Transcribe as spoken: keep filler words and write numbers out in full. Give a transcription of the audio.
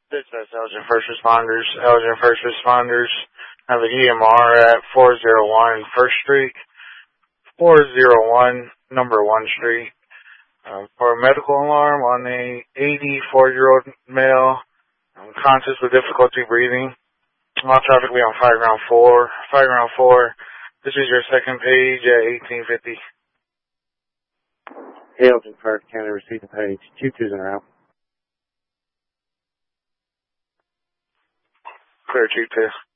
This is Elgin First Responders. Elgin First Responders have an E M R at four oh one First Street, four oh one number one Street. Um, for a medical alarm on a eighty-four-year-old male, um, conscious with difficulty breathing. All traffic will be on Fire Ground four. Fire Ground four, this is your second page at eighteen fifty. Elgin First County receiving page. two twos in a row. Clear two two.